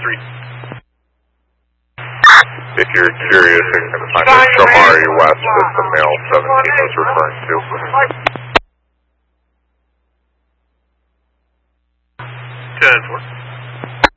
If you're curious, you can find it Shamari West that the male 17 was referring to. 10-4.